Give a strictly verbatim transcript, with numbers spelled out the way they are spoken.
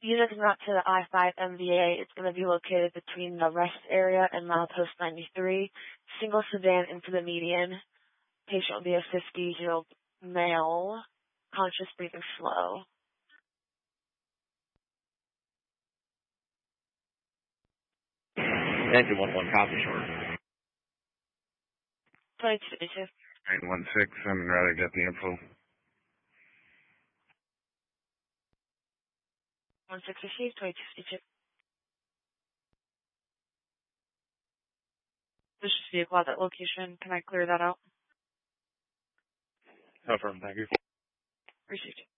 units not to the I five M V A. It's going to be located between the rest area and milepost ninety-three. Single sedan into the median. Patient will be a fifty-year-old male, conscious, breathing slow. Engine one one, copy short. twenty-two fifty-two. eight one six, I'm ready to get the info. one six fifty, twenty-two fifty-two. Suspicious vehicle at that location. Can I clear that out? Confirm, thank you. Received.